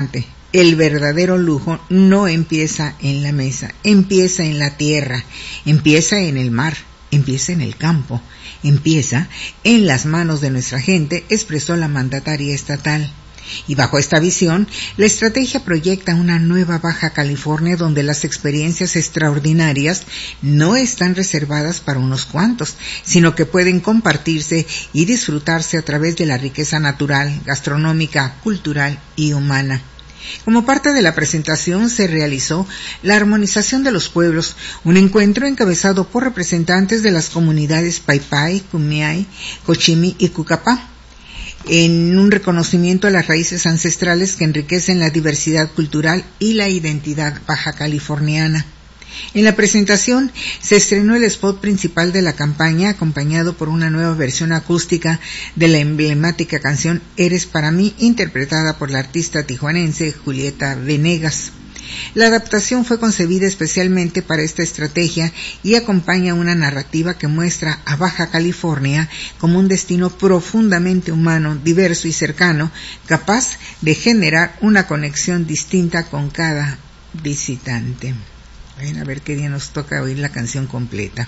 importante, el verdadero lujo no empieza en la mesa, empieza en la tierra, empieza en el mar, empieza en el campo, empieza en las manos de nuestra gente, expresó la mandataria estatal. Y bajo esta visión, la estrategia proyecta una nueva Baja California donde las experiencias extraordinarias no están reservadas para unos cuantos, sino que pueden compartirse y disfrutarse a través de la riqueza natural, gastronómica, cultural y humana. Como parte de la presentación se realizó la armonización de los pueblos, un encuentro encabezado por representantes de las comunidades Paypay, Kumeyaay, Cochimí y Cucapá, en un reconocimiento a las raíces ancestrales que enriquecen la diversidad cultural y la identidad baja californiana. En la presentación se estrenó el spot principal de la campaña, acompañado por una nueva versión acústica de la emblemática canción Eres para mí, interpretada por la artista tijuanense Julieta Venegas. La adaptación fue concebida especialmente para esta estrategia y acompaña una narrativa que muestra a Baja California como un destino profundamente humano, diverso y cercano, capaz de generar una conexión distinta con cada visitante. A ver qué día nos toca oír la canción completa.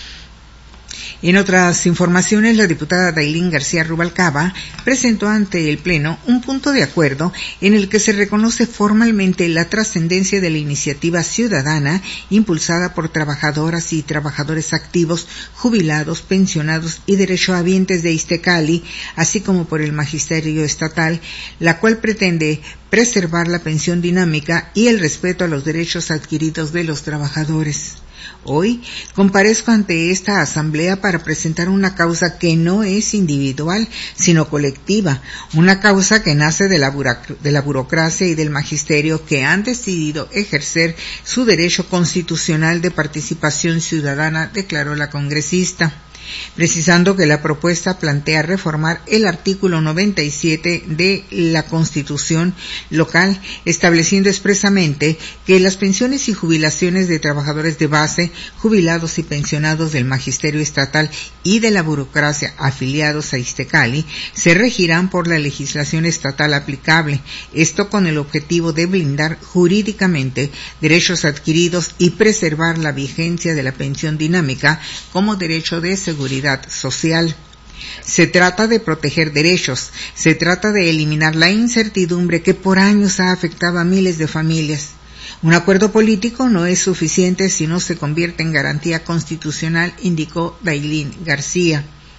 En otras informaciones, la diputada Dailín García Rubalcaba presentó ante el Pleno un punto de acuerdo en el que se reconoce formalmente la trascendencia de la iniciativa ciudadana impulsada por trabajadoras y trabajadores activos, jubilados, pensionados y derechohabientes de Iztacali, así como por el Magisterio Estatal, la cual pretende preservar la pensión dinámica y el respeto a los derechos adquiridos de los trabajadores. Hoy comparezco ante esta asamblea para presentar una causa que no es individual, sino colectiva, una causa que nace de la burocracia y del magisterio que han decidido ejercer su derecho constitucional de participación ciudadana, declaró la congresista, precisando que la propuesta plantea reformar el artículo 97 de la Constitución local, estableciendo expresamente que las pensiones y jubilaciones de trabajadores de base, jubilados y pensionados del Magisterio Estatal y de la burocracia afiliados a Iztacali se regirán por la legislación estatal aplicable, esto con el objetivo de blindar jurídicamente derechos adquiridos y preservar la vigencia de la pensión dinámica como derecho de seguridad social. Se trata de proteger derechos, se trata de eliminar la incertidumbre que por años ha afectado a miles de familias. Un acuerdo político no es suficiente si no se convierte en garantía constitucional, indicó Dailín García.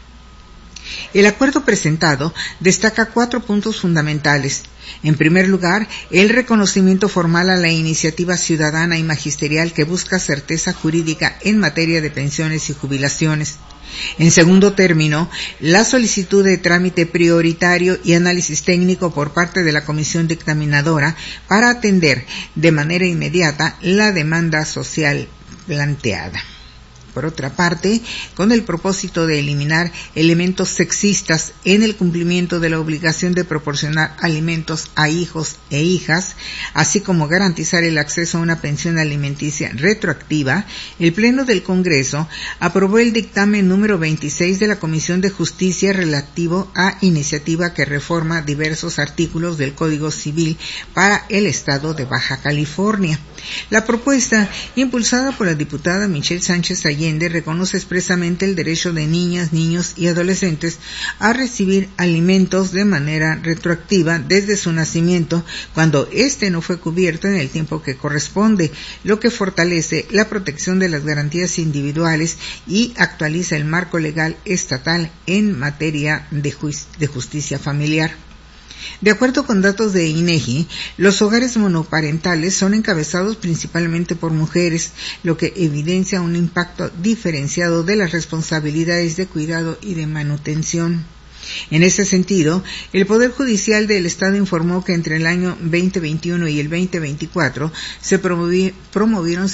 El acuerdo presentado destaca 4 puntos fundamentales. En primer lugar, el reconocimiento formal a la iniciativa ciudadana y magisterial que busca certeza jurídica en materia de pensiones y jubilaciones. En segundo término, la solicitud de trámite prioritario y análisis técnico por parte de la comisión dictaminadora para atender de manera inmediata la demanda social planteada. Por otra parte, con el propósito de eliminar elementos sexistas en el cumplimiento de la obligación de proporcionar alimentos a hijos e hijas, así como garantizar el acceso a una pensión alimenticia retroactiva, el Pleno del Congreso aprobó el dictamen número 26 de la Comisión de Justicia relativo a iniciativa que reforma diversos artículos del Código Civil para el Estado de Baja California. La propuesta, impulsada por la diputada Michelle Sánchez Allende, reconoce expresamente el derecho de niñas, niños y adolescentes a recibir alimentos de manera retroactiva desde su nacimiento cuando éste no fue cubierto en el tiempo que corresponde, lo que fortalece la protección de las garantías individuales y actualiza el marco legal estatal en materia de justicia familiar. De acuerdo con datos de INEGI, los hogares monoparentales son encabezados principalmente por mujeres, lo que evidencia un impacto diferenciado de las responsabilidades de cuidado y de manutención. En ese sentido, el Poder Judicial del Estado informó que entre el año 2021 y el 2024 se promovieron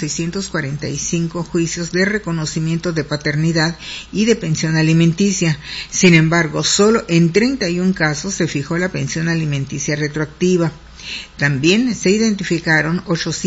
645 juicios de reconocimiento de paternidad y de pensión alimenticia. Sin embargo, solo en 31 casos se fijó la pensión alimenticia retroactiva. También se identificaron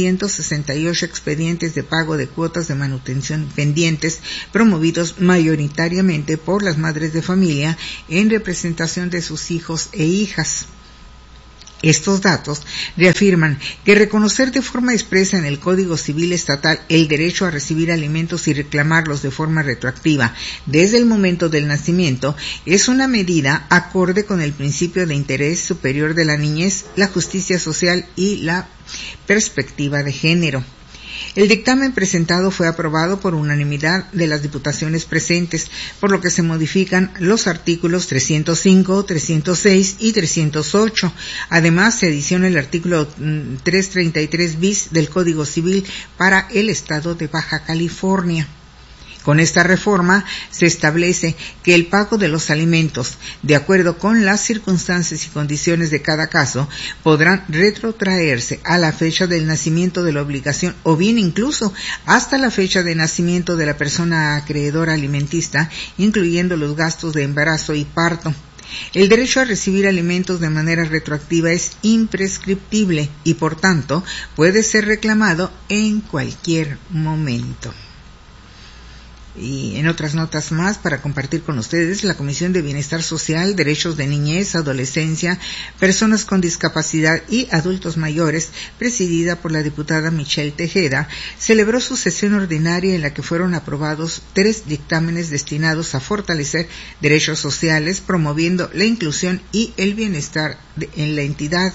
868 expedientes de pago de cuotas de manutención pendientes, promovidos mayoritariamente por las madres de familia en representación de sus hijos e hijas. Estos datos reafirman que reconocer de forma expresa en el Código Civil Estatal el derecho a recibir alimentos y reclamarlos de forma retroactiva desde el momento del nacimiento es una medida acorde con el principio de interés superior de la niñez, la justicia social y la perspectiva de género. El dictamen presentado fue aprobado por unanimidad de las diputaciones presentes, por lo que se modifican los artículos 305, 306 y 308. Además, se adiciona el artículo 333 bis del Código Civil para el Estado de Baja California. Con esta reforma se establece que el pago de los alimentos, de acuerdo con las circunstancias y condiciones de cada caso, podrán retrotraerse a la fecha del nacimiento de la obligación o bien incluso hasta la fecha de nacimiento de la persona acreedora alimentista, incluyendo los gastos de embarazo y parto. El derecho a recibir alimentos de manera retroactiva es imprescriptible y, por tanto, puede ser reclamado en cualquier momento. Y en otras notas más para compartir con ustedes, la Comisión de Bienestar Social, Derechos de Niñez, Adolescencia, Personas con Discapacidad y Adultos Mayores, presidida por la diputada Michelle Tejeda, celebró su sesión ordinaria en la que fueron aprobados 3 dictámenes destinados a fortalecer derechos sociales, promoviendo la inclusión y el bienestar en la entidad.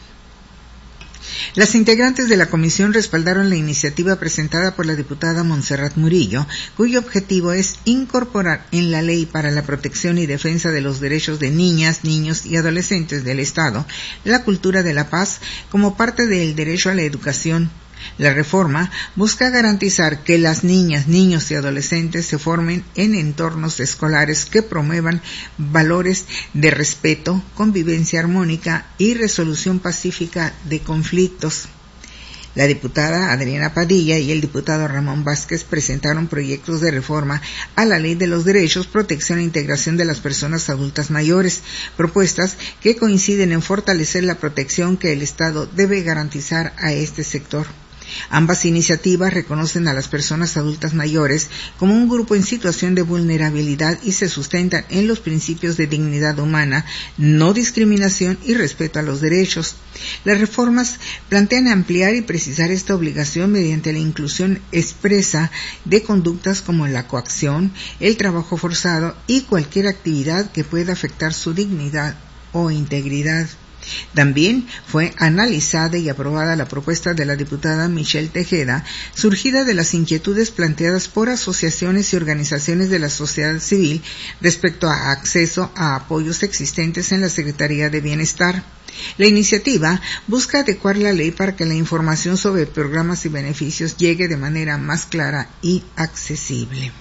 Las integrantes de la comisión respaldaron la iniciativa presentada por la diputada Montserrat Murillo, cuyo objetivo es incorporar en la Ley para la Protección y Defensa de los Derechos de Niñas, Niños y Adolescentes del Estado la cultura de la paz como parte del derecho a la educación. La reforma busca garantizar que las niñas, niños y adolescentes se formen en entornos escolares que promuevan valores de respeto, convivencia armónica y resolución pacífica de conflictos. La diputada Adriana Padilla y el diputado Ramón Vázquez presentaron proyectos de reforma a la Ley de los Derechos, Protección e Integración de las Personas Adultas Mayores, propuestas que coinciden en fortalecer la protección que el Estado debe garantizar a este sector. Ambas iniciativas reconocen a las personas adultas mayores como un grupo en situación de vulnerabilidad y se sustentan en los principios de dignidad humana, no discriminación y respeto a los derechos. Las reformas plantean ampliar y precisar esta obligación mediante la inclusión expresa de conductas como la coacción, el trabajo forzado y cualquier actividad que pueda afectar su dignidad o integridad. También fue analizada y aprobada la propuesta de la diputada Michelle Tejeda, surgida de las inquietudes planteadas por asociaciones y organizaciones de la sociedad civil respecto a acceso a apoyos existentes en la Secretaría de Bienestar. La iniciativa busca adecuar la ley para que la información sobre programas y beneficios llegue de manera más clara y accesible.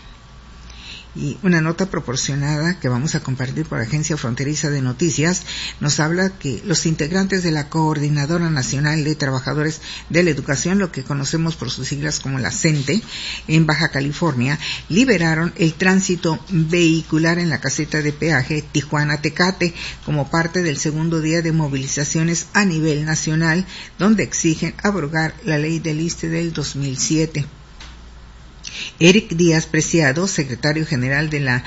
Y una nota proporcionada que vamos a compartir por Agencia Fronteriza de Noticias nos habla que los integrantes de la Coordinadora Nacional de Trabajadores de la Educación, lo que conocemos por sus siglas como la CENTE, en Baja California, liberaron el tránsito vehicular en la caseta de peaje Tijuana-Tecate como parte del segundo día de movilizaciones a nivel nacional, donde exigen abrogar la ley del ISSSTE del 2007. Eric Díaz Preciado, secretario general de la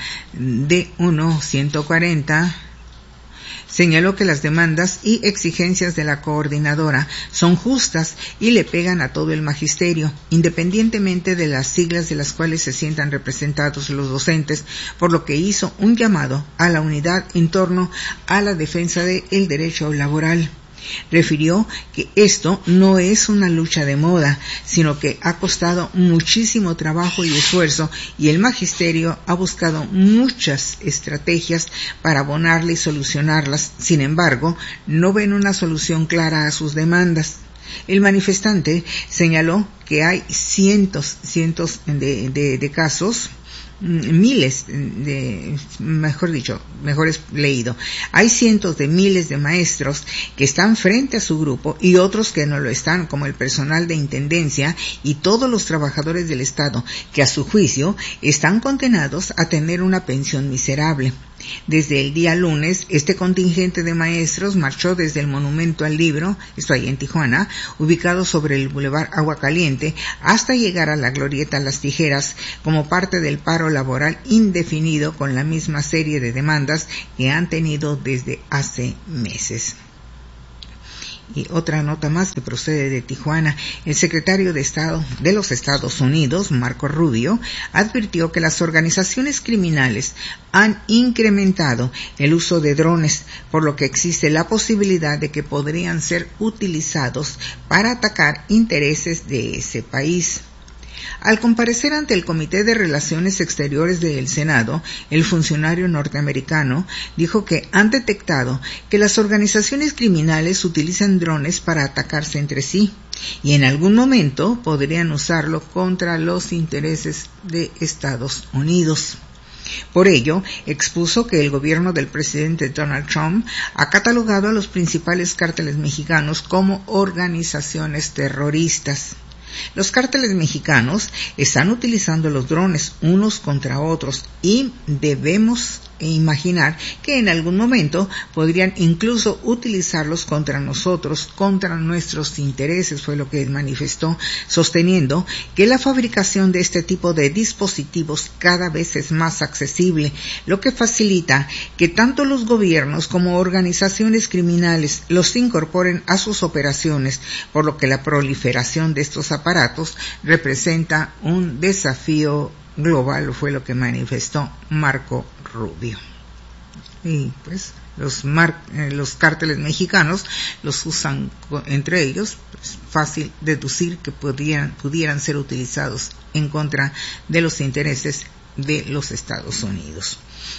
D1-140, señaló que las demandas y exigencias de la coordinadora son justas y le pegan a todo el magisterio, independientemente de las siglas de las cuales se sientan representados los docentes, por lo que hizo un llamado a la unidad en torno a la defensa del derecho laboral. Refirió que esto no es una lucha de moda, sino que ha costado muchísimo trabajo y esfuerzo y el magisterio ha buscado muchas estrategias para abonarle y solucionarlas. Sin embargo, no ven una solución clara a sus demandas. El manifestante señaló que hay cientos de casos, miles de, hay cientos de miles de maestros que están frente a su grupo y otros que no lo están, como el personal de intendencia y todos los trabajadores del Estado, que a su juicio están condenados a tener una pensión miserable. Desde el día lunes, este contingente de maestros marchó desde el Monumento al Libro, esto ahí en Tijuana, ubicado sobre el Boulevard Agua Caliente, hasta llegar a la Glorieta Las Tijeras, como parte del paro laboral indefinido con la misma serie de demandas que han tenido desde hace meses. Y otra nota más que procede de Tijuana. El secretario de Estado de los Estados Unidos, Marco Rubio, advirtió que las organizaciones criminales han incrementado el uso de drones, por lo que existe la posibilidad de que podrían ser utilizados para atacar intereses de ese país. Al comparecer ante el Comité de Relaciones Exteriores del Senado, el funcionario norteamericano dijo que han detectado que las organizaciones criminales utilizan drones para atacarse entre sí y en algún momento podrían usarlo contra los intereses de Estados Unidos. Por ello, expuso que el gobierno del presidente Donald Trump ha catalogado a los principales cárteles mexicanos como organizaciones terroristas. Los cárteles mexicanos están utilizando los drones unos contra otros y debemos imaginar que en algún momento podrían incluso utilizarlos contra nosotros, contra nuestros intereses, fue lo que manifestó, sosteniendo que la fabricación de este tipo de dispositivos cada vez es más accesible, lo que facilita que tanto los gobiernos como organizaciones criminales los incorporen a sus operaciones, por lo que la proliferación de estos aparatos representa un desafío global, fue lo que manifestó Marco Rubio. Y pues los cárteles mexicanos los usan entre ellos, pues, fácil deducir que pudieran ser utilizados en contra de los intereses de los Estados Unidos.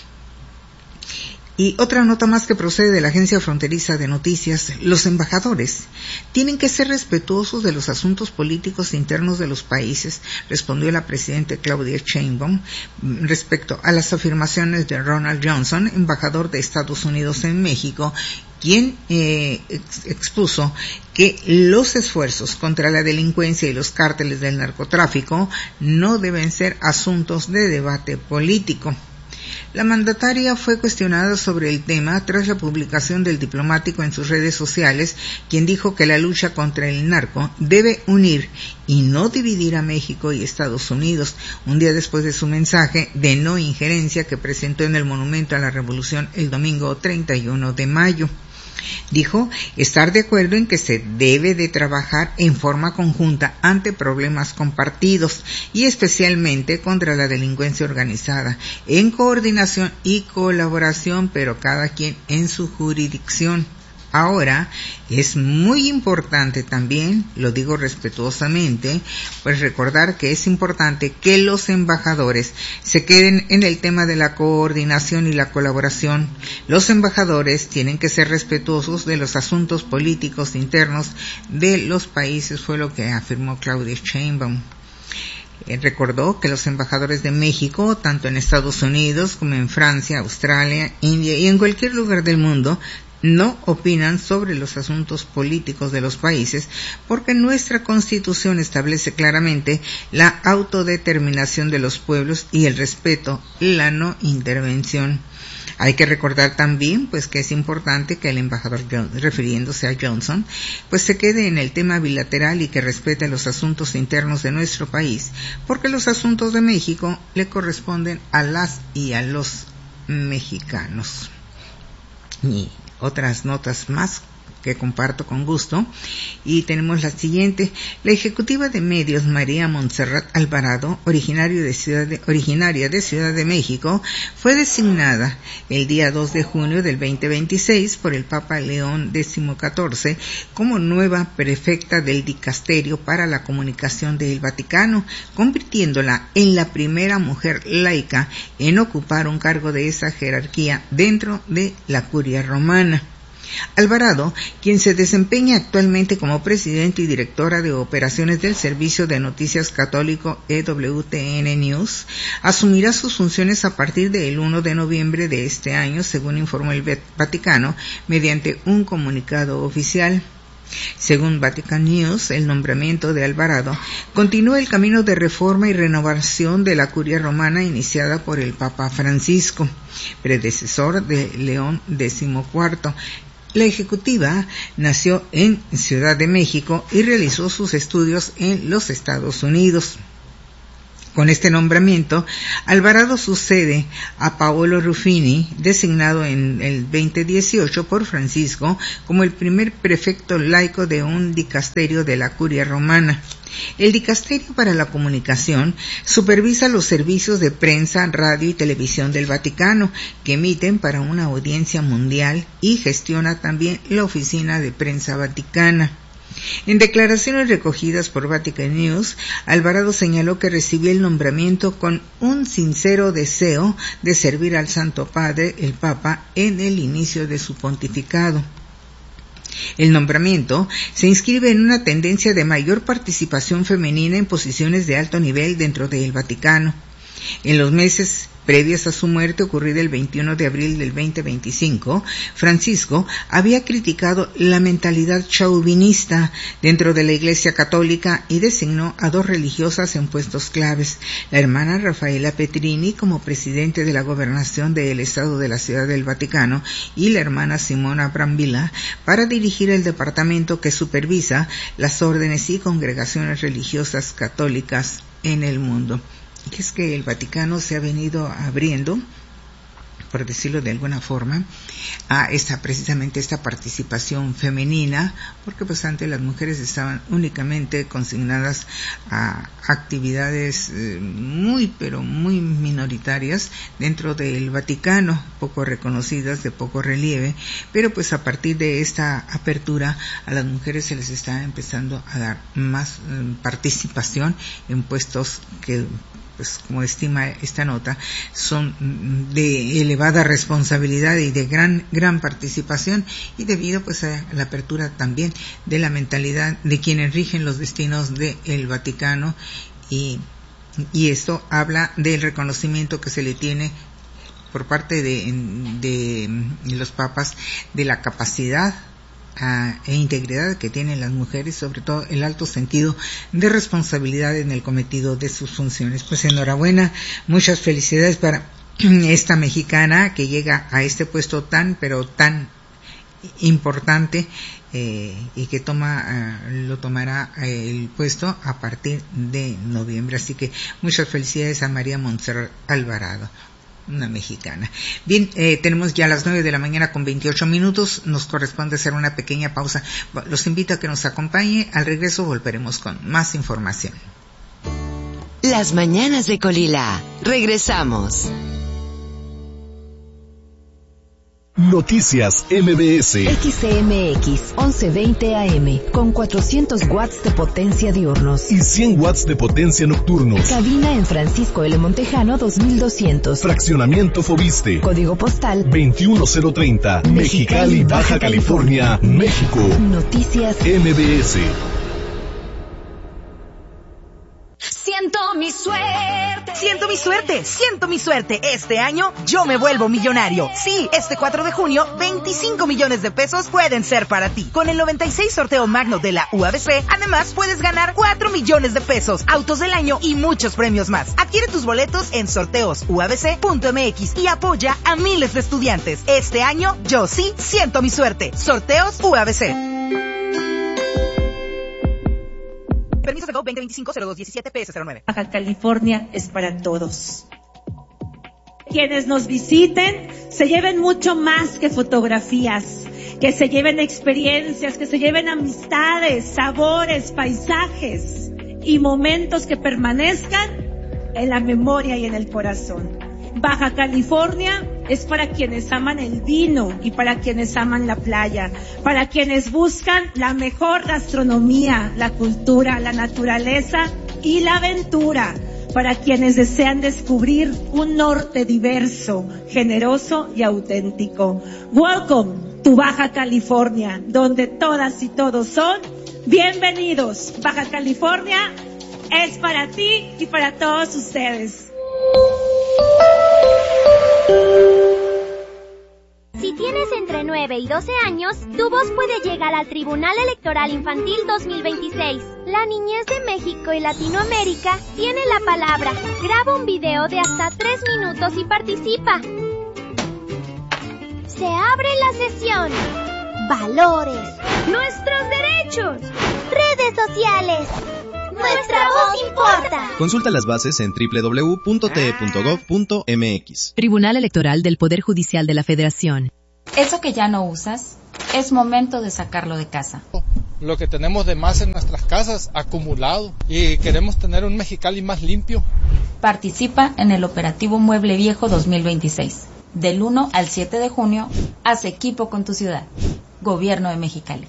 Y otra nota más que procede de la Agencia Fronteriza de Noticias: los embajadores tienen que ser respetuosos de los asuntos políticos internos de los países, respondió la presidenta Claudia Sheinbaum respecto a las afirmaciones de Ronald Johnson, embajador de Estados Unidos en México, quien expuso que los esfuerzos contra la delincuencia y los cárteles del narcotráfico no deben ser asuntos de debate político. La mandataria fue cuestionada sobre el tema tras la publicación del diplomático en sus redes sociales, quien dijo que la lucha contra el narco debe unir y no dividir a México y Estados Unidos, un día después de su mensaje de no injerencia que presentó en el Monumento a la Revolución el domingo 31 de mayo. Dijo estar de acuerdo en que se debe de trabajar en forma conjunta ante problemas compartidos y especialmente contra la delincuencia organizada, en coordinación y colaboración, pero cada quien en su jurisdicción. Ahora, es muy importante también, lo digo respetuosamente, pues recordar que es importante que los embajadores se queden en el tema de la coordinación y la colaboración. Los embajadores tienen que ser respetuosos de los asuntos políticos internos de los países, fue lo que afirmó Claudia Sheinbaum. Recordó que los embajadores de México, tanto en Estados Unidos como en Francia, Australia, India y en cualquier lugar del mundo, no opinan sobre los asuntos políticos de los países porque nuestra Constitución establece claramente la autodeterminación de los pueblos y el respeto, la no intervención. Hay que recordar también pues que es importante que el embajador, refiriéndose a Johnson, pues se quede en el tema bilateral y que respete los asuntos internos de nuestro país, porque los asuntos de México le corresponden a las y a los mexicanos. Y otras notas más que comparto con gusto, y tenemos la siguiente. La ejecutiva de medios María Montserrat Alvarado, originaria de Ciudad de México, fue designada el día 2 de junio del 2026 por el Papa León XIV como nueva prefecta del Dicasterio para la Comunicación del Vaticano, convirtiéndola en la primera mujer laica en ocupar un cargo de esa jerarquía dentro de la Curia Romana. Alvarado, quien se desempeña actualmente como presidente y directora de operaciones del Servicio de Noticias Católico EWTN News, asumirá sus funciones a partir del 1 de noviembre de este año, según informó el Vaticano mediante un comunicado oficial. Según Vatican News, el nombramiento de Alvarado continúa el camino de reforma y renovación de la Curia Romana iniciada por el Papa Francisco, predecesor de León XIV. La ejecutiva nació en Ciudad de México y realizó sus estudios en los Estados Unidos. Con este nombramiento, Alvarado sucede a Paolo Ruffini, designado en el 2018 por Francisco como el primer prefecto laico de un dicasterio de la Curia Romana. El Dicasterio para la Comunicación supervisa los servicios de prensa, radio y televisión del Vaticano, que emiten para una audiencia mundial, y gestiona también la Oficina de Prensa Vaticana. En declaraciones recogidas por Vatican News, Alvarado señaló que recibió el nombramiento con un sincero deseo de servir al Santo Padre, el Papa, en el inicio de su pontificado. El nombramiento se inscribe en una tendencia de mayor participación femenina en posiciones de alto nivel dentro del Vaticano. En los meses previos a su muerte, ocurrida el 21 de abril del 2025, Francisco había criticado la mentalidad chauvinista dentro de la Iglesia Católica y designó a 2 religiosas en puestos claves: la hermana Rafaela Petrini como presidente de la gobernación del Estado de la Ciudad del Vaticano y la hermana Simona Brambilla para dirigir el departamento que supervisa las órdenes y congregaciones religiosas católicas en el mundo. Que es que el Vaticano se ha venido abriendo, por decirlo de alguna forma, a precisamente esta participación femenina, porque pues antes las mujeres estaban únicamente consignadas a actividades pero muy minoritarias dentro del Vaticano, poco reconocidas, de poco relieve, pero pues a partir de esta apertura a las mujeres se les está empezando a dar más participación en puestos que, pues como estima esta nota, son de elevada responsabilidad y de gran participación, y debido pues a la apertura también de la mentalidad de quienes rigen los destinos del Vaticano, y esto habla del reconocimiento que se le tiene por parte de los papas de la capacidad e integridad que tienen las mujeres, sobre todo el alto sentido de responsabilidad en el cometido de sus funciones. Pues enhorabuena, muchas felicidades para esta mexicana que llega a este puesto tan importante, y que lo tomará el puesto a partir de noviembre. Así que muchas felicidades a María Montserrat Alvarado, una mexicana. Bien, tenemos ya las 9 de la mañana con 28 minutos. Nos corresponde hacer una pequeña pausa. Los invito a que nos acompañe. Al regreso volveremos con más información. Las mañanas de Colila. Regresamos. Noticias MBS. XCMX 1120 AM con 400 watts de potencia diurnos y 100 watts de potencia nocturnos. Cabina en Francisco L. Montejano 2200. Fraccionamiento Fobiste. Código postal 21030. Mexicali, Baja California, México. Noticias MBS. Siento mi suerte. Siento mi suerte. Siento mi suerte. Este año yo me vuelvo millonario. Sí, este 4 de junio, 25 millones de pesos pueden ser para ti. Con el 96 sorteo magno de la UABC, además puedes ganar 4 millones de pesos, autos del año y muchos premios más. Adquiere tus boletos en sorteosuabc.mx y apoya a miles de estudiantes. Este año yo sí siento mi suerte. Sorteos UABC. Permiso de Go 2025-0217 PS09. Baja California es para todos. Quienes nos visiten se lleven mucho más que fotografías, que se lleven experiencias, que se lleven amistades, sabores, paisajes y momentos que permanezcan en la memoria y en el corazón. Baja California es para quienes aman el vino y para quienes aman la playa, para quienes buscan la mejor gastronomía, la cultura, la naturaleza y la aventura, para quienes desean descubrir un norte diverso, generoso y auténtico. Welcome to Baja California, donde todas y todos son bienvenidos. Baja California es para ti y para todos ustedes. Si tienes entre 9 y 12 años, tu voz puede llegar al Tribunal Electoral Infantil 2026. La niñez de México y Latinoamérica tiene la palabra. Graba un video de hasta 3 minutos y participa. Se abre la sesión. Valores. Nuestros derechos. Redes sociales. Nuestra voz importa. Consulta las bases en www.te.gov.mx. Tribunal Electoral del Poder Judicial de la Federación. Eso que ya no usas, es momento de sacarlo de casa. Lo que tenemos de más en nuestras casas, acumulado, y queremos tener un Mexicali más limpio. Participa en el Operativo Mueble Viejo 2026. Del 1 al 7 de junio, haz equipo con tu ciudad. Gobierno de Mexicali.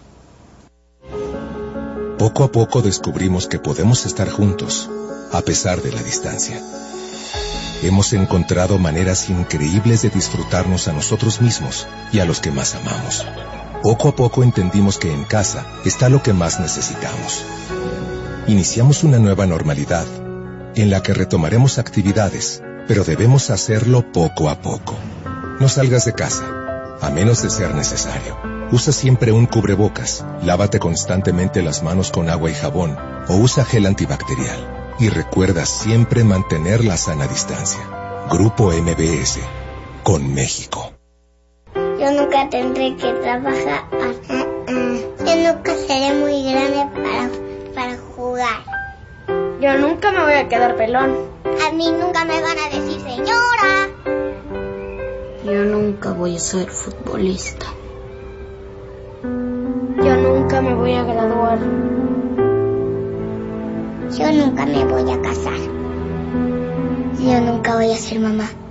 Poco a poco descubrimos que podemos estar juntos, a pesar de la distancia. Hemos encontrado maneras increíbles de disfrutarnos a nosotros mismos y a los que más amamos. Poco a poco entendimos que en casa está lo que más necesitamos. Iniciamos una nueva normalidad, en la que retomaremos actividades, pero debemos hacerlo poco a poco. No salgas de casa, a menos de ser necesario. Usa siempre un cubrebocas, lávate constantemente las manos con agua y jabón, o usa gel antibacterial. Y recuerda siempre mantener la sana distancia. Grupo MBS, con México. Yo nunca tendré que trabajar. Yo nunca seré muy grande para jugar. Yo nunca me voy a quedar pelón. A mí nunca me van a decir señora. Yo nunca voy a ser futbolista. Yo nunca me voy a graduar. Yo nunca me voy a casar. Yo nunca voy a ser mamá.